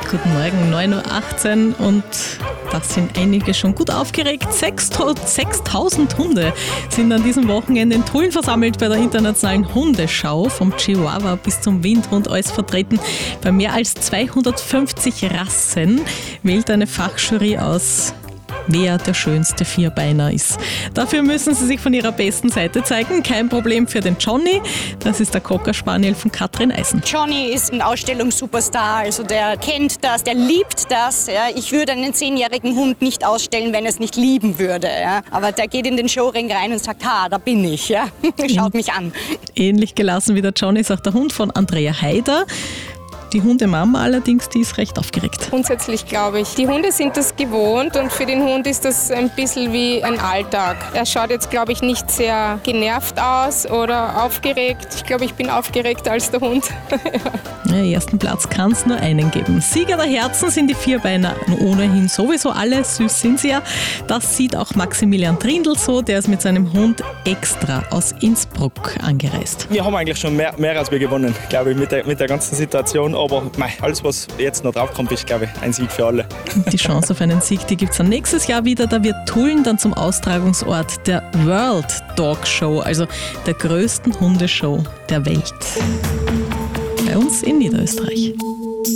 Guten Morgen, 9.18 Uhr und da sind einige schon gut aufgeregt. 6.000 Hunde sind an diesem Wochenende in Tulln versammelt bei der internationalen Hundeschau. Vom Chihuahua bis zum Windhund, alles vertreten. Bei mehr als 250 Rassen wählt eine Fachjury aus, wer der schönste Vierbeiner ist. Dafür müssen sie sich von ihrer besten Seite zeigen. Kein Problem für den Johnny. Das ist der Cocker Spaniel von Katrin Eisen. Johnny ist ein Ausstellungssuperstar. Also der kennt das, der liebt das. Ja. Ich würde einen 10-jährigen Hund nicht ausstellen, wenn er es nicht lieben würde. Ja. Aber der geht in den Showring rein und sagt, da bin ich. Ja. Schaut mich an. Ähnlich gelassen wie der Johnny ist auch der Hund von Andrea Haider. Die Hundemama allerdings, die ist recht aufgeregt. Grundsätzlich glaube ich, die Hunde sind das gewohnt und für den Hund ist das ein bisschen wie ein Alltag. Er schaut jetzt, glaube ich, nicht sehr genervt aus oder aufgeregt. Ich glaube, ich bin aufgeregter als der Hund. Ja, ersten Platz kann es nur einen geben. Sieger der Herzen sind die Vierbeiner ohnehin sowieso alle, süß sind sie ja. Das sieht auch Maximilian Trindl so, der ist mit seinem Hund extra aus Innsbruck angereist. Wir haben eigentlich schon mehr als wir gewonnen, glaube ich, mit der ganzen Situation. Aber alles, was jetzt noch draufkommt, ist, glaube ich, ein Sieg für alle. Die Chance auf einen Sieg, die gibt es dann nächstes Jahr wieder. Da wird Tulln dann zum Austragungsort der World Dog Show, also der größten Hundeshow der Welt. Bei uns in Niederösterreich.